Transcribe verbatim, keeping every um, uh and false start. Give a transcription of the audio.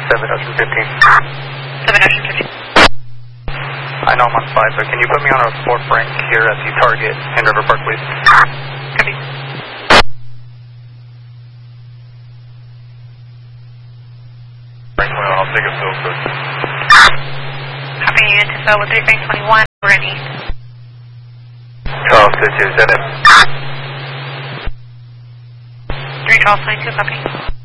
seven Ocean fifteen. seven Ocean fifteen. I know I'm on five, but can you put me on a fourth rank here at the target in River Park, please? Copy. Rank twenty-one, I'll take a fill, sir. Copy, unit to fill with three rank twenty-one, we're in east. twelve two two, is that it? three twelve twenty-two, copy.